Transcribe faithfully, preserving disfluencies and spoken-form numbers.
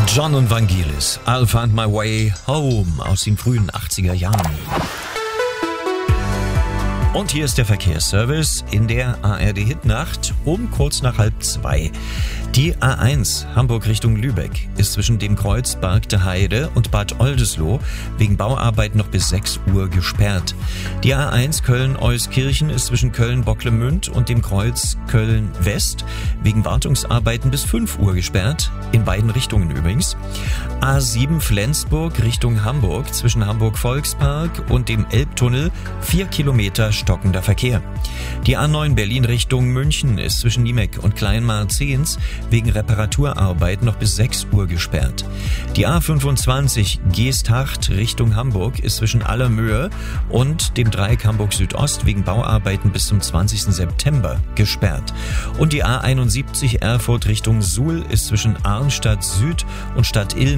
John und Vangelis, I'll Find My Way Home aus den frühen achtziger Jahren. Und hier ist der Verkehrsservice in der A R D-Hitnacht um kurz nach halb zwei. Die A eins Hamburg Richtung Lübeck ist zwischen dem Kreuz Bargte Heide und Bad Oldesloe wegen Bauarbeiten noch bis sechs Uhr gesperrt. Die A eins Köln-Euskirchen ist zwischen Köln-Bocklemünd und dem Kreuz Köln-West wegen Wartungsarbeiten bis fünf Uhr gesperrt, in beiden Richtungen übrigens. A sieben Flensburg Richtung Hamburg zwischen Hamburg-Volkspark und dem Elbtunnel vier Kilometer stockender Verkehr. Die A neun Berlin Richtung München ist zwischen Niemek und Kleinmarzehns wegen Reparaturarbeiten noch bis sechs Uhr gesperrt. Die A fünfundzwanzig Geesthacht Richtung Hamburg ist zwischen Allermöhe und dem Dreieck Hamburg Südost wegen Bauarbeiten bis zum zwanzigsten September gesperrt. Und die A einundsiebzig Erfurt Richtung Suhl ist zwischen Arnstadt Süd und Stadtilm